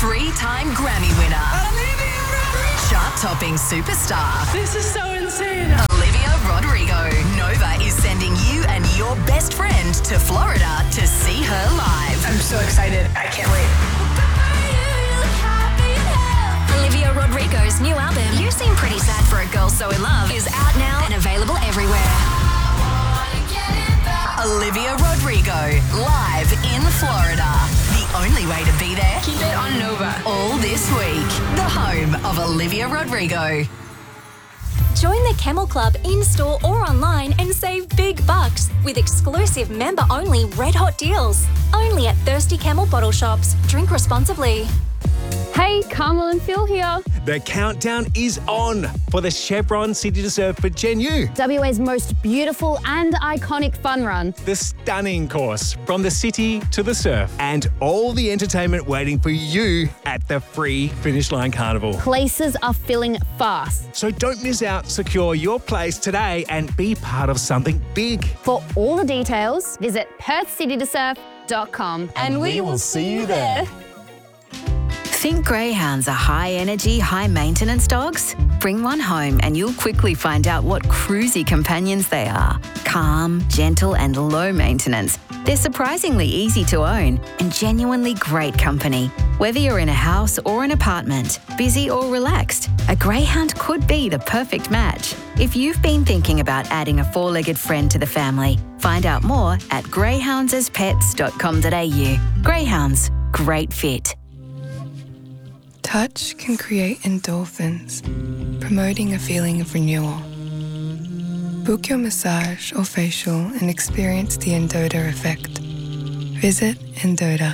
3-time Grammy winner, chart-topping superstar. This is so insane. Olivia Rodrigo. Nova is sending you and your best friend to Florida to see her live. I'm so excited. I can't wait. Olivia Rodrigo's new album, You Seem Pretty Sad for a Girl So In Love, is out now and available everywhere. Olivia Rodrigo, live in Florida. The only way to be there, Keep it on Nova. all this week. The home of Olivia Rodrigo. Join the Camel Club in-store or online and save big bucks with exclusive member-only red-hot deals. Only at Thirsty Camel bottle shops. Drink responsibly. Hey, Carmel and Phil here. The countdown is on for the Chevron City to Surf for Gen U. WA's most beautiful and iconic fun run. The stunning course from the city to the surf and all the entertainment waiting for you at the free Finish Line Carnival. Places are filling fast. So don't miss out. Secure your place today and be part of something big. For all the details, visit PerthCityToSurf.com and we will see you there. Think greyhounds are high-energy, high-maintenance dogs? Bring one home and you'll quickly find out what cruisy companions they are. Calm, gentle and low maintenance. They're surprisingly easy to own and genuinely great company. Whether you're in a house or an apartment, busy or relaxed, a greyhound could be the perfect match. If you've been thinking about adding a four-legged friend to the family, find out more at greyhoundsaspets.com.au. Greyhounds, great fit. Touch can create endorphins, promoting a feeling of renewal. Book your massage or facial and experience the Endota effect. Visit Endota.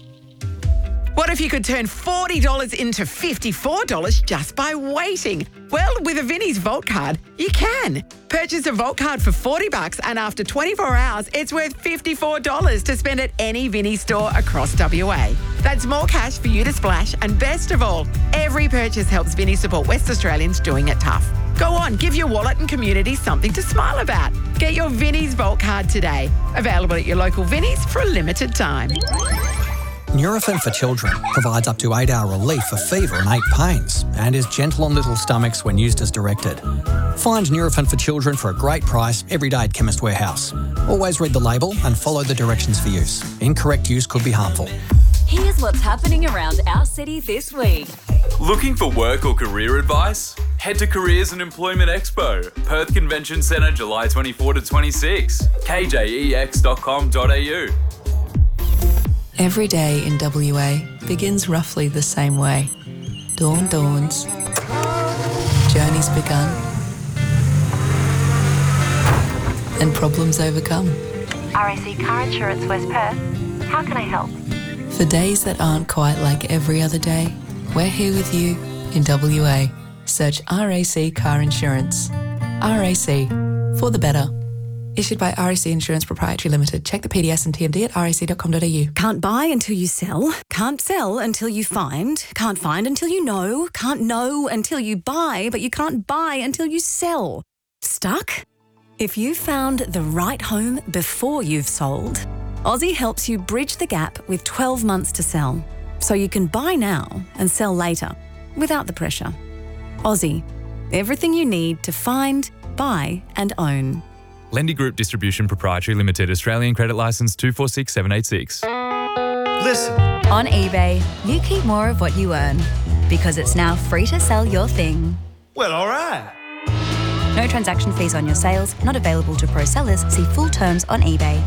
What if you could turn $40 into $54 just by waiting? Well, with a Vinnie's Vault card, you can. Purchase a Vault card for $40 and after 24 hours, it's worth $54 to spend at any Vinnie's store across WA. That's more cash for you to splash, and best of all, every purchase helps Vinnie support West Australians doing it tough. Go on, give your wallet and community something to smile about. Get your Vinnie's Vault card today. Available at your local Vinnie's for a limited time. Nurofen for Children provides up to 8-hour relief for fever and ache pains and is gentle on little stomachs when used as directed. Find Nurofen for Children for a great price every day at Chemist Warehouse. Always read the label and follow the directions for use. Incorrect use could be harmful. Here's what's happening around our city this week. Looking for work or career advice? Head to Careers and Employment Expo, Perth Convention Centre, July 24 to 26. kjex.com.au. Every day in WA begins roughly the same way. Dawn dawns, journey's begun, and problems overcome. RAC Car Insurance West Perth. How can I help? For days that aren't quite like every other day, we're here with you in WA. Search RAC Car Insurance. RAC, for the better. Issued by RAC Insurance Proprietary Limited. Check the PDS and TMD at rac.com.au. Can't buy until you sell. Can't sell until you find. Can't find until you know. Can't know until you buy, but you can't buy until you sell. Stuck? If you found the right home before you've sold, Aussie helps you bridge the gap with 12 months to sell, so you can buy now and sell later without the pressure. Aussie, everything you need to find, buy and own. Lendy Group Distribution Proprietary Limited, Australian Credit Licence 246786. Listen. On eBay, you keep more of what you earn because it's now free to sell your thing. Well, all right. No transaction fees on your sales, not available to pro sellers. See full terms on eBay.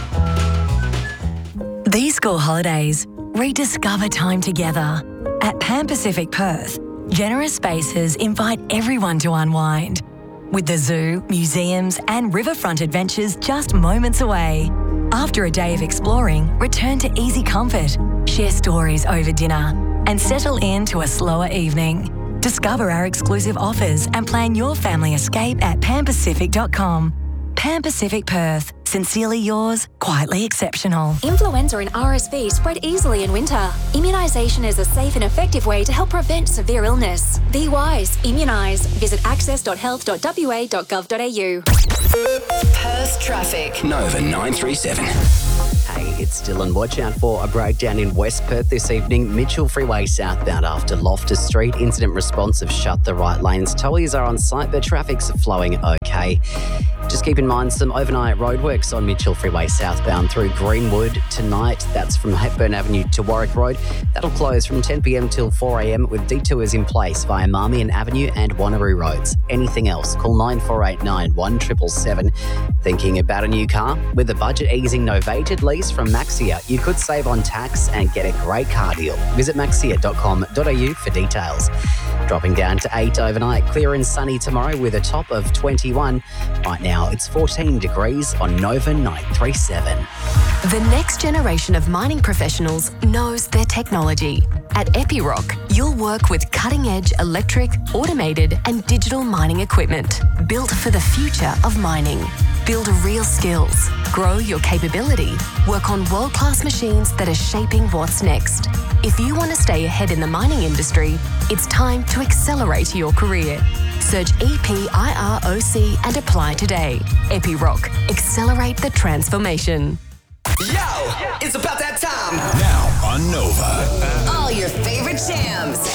These school holidays, rediscover time together. At Pan Pacific Perth, generous spaces invite everyone to unwind. With the zoo, museums and riverfront adventures just moments away. After a day of exploring, return to easy comfort, share stories over dinner and settle into a slower evening. Discover our exclusive offers and plan your family escape at panpacific.com. Pan Pacific Perth. Sincerely yours, quietly exceptional. Influenza and RSV spread easily in winter. Immunisation is a safe and effective way to help prevent severe illness. Be wise. Immunise. Visit access.health.wa.gov.au. Perth traffic. Nova 937. Hey, it's still, and watch out for a breakdown in West Perth this evening. Mitchell Freeway southbound after Loftus Street. Incident response have shut the right lanes. Towers are on site, but traffic's flowing okay. Just keep in mind some overnight roadworks on Mitchell Freeway southbound through Greenwood tonight. That's from Hepburn Avenue to Warwick Road. That'll close from 10 p.m. till 4 a.m. with detours in place via Marmion Avenue and Wanneroo Roads. Anything else, call 9489 1777. Thinking about a new car? With a budget-easing novated lease from Maxia, you could save on tax and get a great car deal. Visit maxia.com.au for details. Dropping down to 8 overnight, clear and sunny tomorrow with a top of 21. Right now, it's 14 degrees on Nova 937. The next generation of mining professionals knows their technology. At Epiroc, you'll work with cutting-edge electric, automated and digital mining equipment built for the future of mining. Build real skills, grow your capability, work on world-class machines that are shaping what's next. If you want to stay ahead in the mining industry, it's time to accelerate your career. Search EPIROC and apply today. Epiroc, accelerate the transformation. Yo, it's about that time. Now on Nova. All your favorite jams.